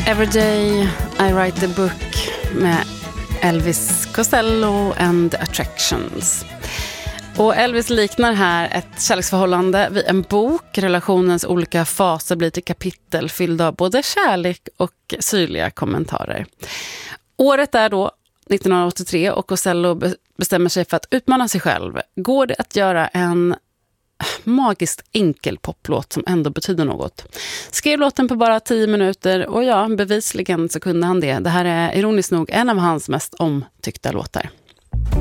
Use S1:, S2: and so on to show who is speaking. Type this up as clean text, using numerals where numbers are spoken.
S1: Everyday I write a book med Elvis Costello and the Attractions. Och Elvis liknar här ett kärleksförhållande vid en bok. Relationens olika faser blir till kapitel fyllda av både kärlek och syrliga kommentarer. Året är då 1983 och Costello bestämmer sig för att utmana sig själv. Går det att göra en magiskt enkel poplåt som ändå betyder något? Skrev låten på bara 10 minuter och ja, bevisligen så kunde han det. Det här är ironiskt nog en av hans mest omtyckta låtar.